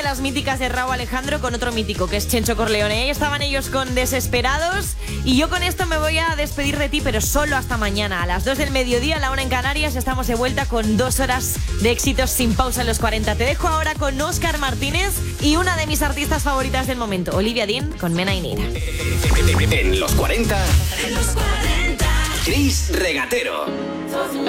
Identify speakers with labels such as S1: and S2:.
S1: las míticas de Rauw Alejandro con otro mítico, que es Chencho Corleone. Ahí estaban ellos con Desesperados. Y yo con esto me voy a despedir de ti, pero solo hasta mañana. A las 2 del mediodía, a la 1 en Canarias, estamos de vuelta con 2 horas de éxitos sin pausa en los 40. Te dejo ahora con Óscar Martínez y una de mis artistas favoritas del momento, Olivia Dean con Mena y Nina.
S2: En los 40, Chris Regatero.